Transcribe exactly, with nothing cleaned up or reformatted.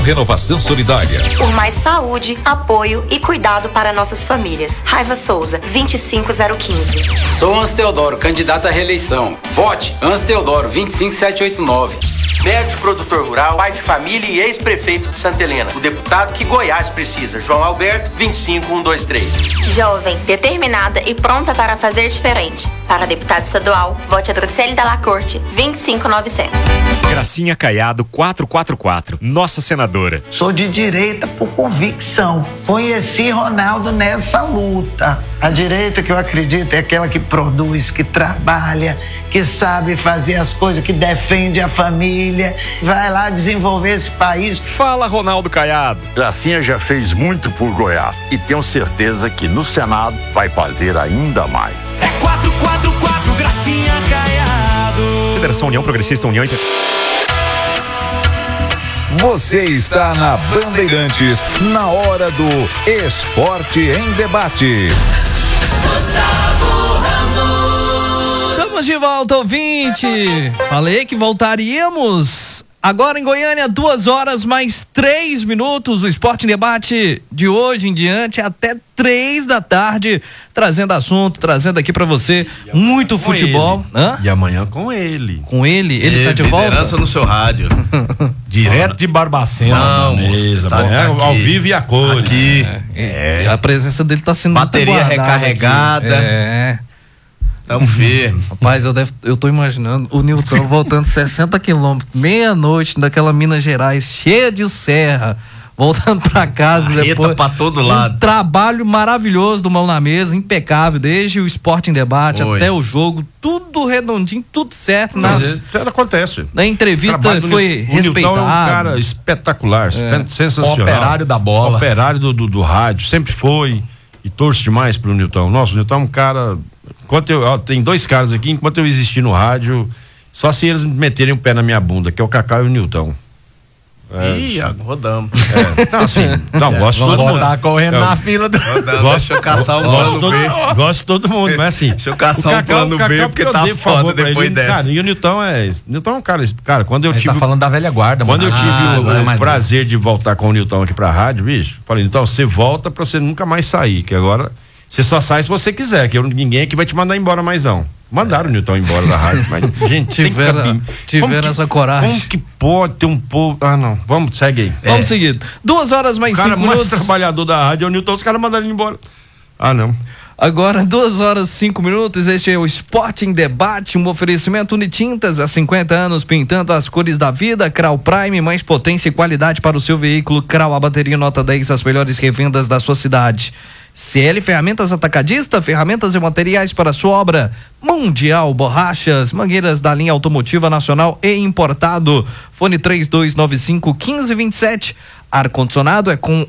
Renovação Solidária. Por mais saúde, apoio e cuidado para nossas famílias. Raiza Souza, vinte e cinco zero quinze. Sou Hans Teodoro, candidato à reeleição. Vote Hans Teodoro, vinte e cinco sete oito nove. Médico, produtor rural, pai de família e ex-prefeito de Santa Helena. O deputado que Goiás precisa. João Alberto, vinte e cinco um dois três. Jovem, determinada e pronta para fazer diferente. Para deputado estadual, vote Adrocele Dalla Corte, vinte e cinco novecentos. Gracinha Caiado, quatrocentos e quarenta e quatro. Nossa senadora. Sou de direita por convicção. Conheci Ronaldo nessa luta. A direita que eu acredito é aquela que produz, que trabalha, que sabe fazer as coisas, que defende a família, vai lá desenvolver esse país. Fala, Ronaldo Caiado. Gracinha já fez muito por Goiás e tenho certeza que no Senado vai fazer ainda mais. É quatrocentos e quarenta e quatro, Gracinha Caiado. Federação União Progressista União Inter... Você está na Bandeirantes, na hora do Esporte em Debate. Estamos de volta, ouvinte. Falei que voltaríamos. Agora em Goiânia, duas horas mais três minutos. O Esporte em Debate de hoje em diante até três da tarde, trazendo assunto, trazendo aqui pra você muito futebol. Hã? E amanhã com ele. Com ele? Ele, ele tá de volta? Liderança no seu rádio. Direto de Barbacena. Não, mesa, tá é, ao vivo e a cores. Aqui. É. É. A presença dele tá sendo bateria recarregada. Aqui. É. Tamo firme. Rapaz, eu, deve, eu tô imaginando o Nilton voltando sessenta quilômetros, meia-noite, daquela Minas Gerais, cheia de serra, voltando pra casa. Marreta depois. Pra todo lado. Um trabalho maravilhoso do Mão na Mesa, impecável, desde o Esporte em Debate Oi. até o jogo, tudo redondinho, tudo certo. Nas, Isso acontece. Na entrevista foi o respeitado. O Nilton é um cara espetacular, é. sensacional. O operário da bola. Operário do, do, do rádio, sempre foi, e torço demais pro Nilton. Nossa, o Nilton é um cara... Enquanto eu, ó, tem dois caras aqui, enquanto eu existir no rádio, só se eles meterem o pé na minha bunda, que é o Cacau e o Nilton. É, Ih, rodamos. É, não, assim, não, é, gosto de todo mundo. Tá correndo eu, na fila do. Rodando, gosto, deixa eu caçar um plano todo, B. Gosto de todo mundo, mas assim. Deixa eu caçar um plano Cacau, B, porque tá foda depois ele, dessa. Cara, e o Nilton é. Nilton é um cara. Cara, quando eu Ele tive. tá falando da velha guarda, Quando mano. eu tive ah, o, o é prazer de voltar com o Nilton aqui pra rádio, bicho, falei, Nilton, você volta pra você nunca mais sair, que agora. Você só sai se você quiser, que eu, ninguém aqui vai te mandar embora mais não. Mandaram o Nilton embora da rádio, mas, gente, tiveram, tem que tiveram essa coragem. Como que pode ter um povo... Ah, não, vamos, segue aí. Vamos é. seguir. Duas horas mais cinco minutos. O cara mais trabalhador da rádio é o Nilton, os caras mandaram ele embora. Ah, não. Agora, duas horas e cinco minutos, este é o Esporte em Debate, um oferecimento Unitintas, há cinquenta anos pintando as cores da vida. Crau Prime, mais potência e qualidade para o seu veículo. Crau, a bateria nota dez, as melhores revendas da sua cidade. C L Ferramentas Atacadista, ferramentas e materiais para sua obra. Mundial Borrachas, mangueiras da linha automotiva nacional e importado. Fone três dois nove cinco um cinco dois sete. Ar-condicionado é com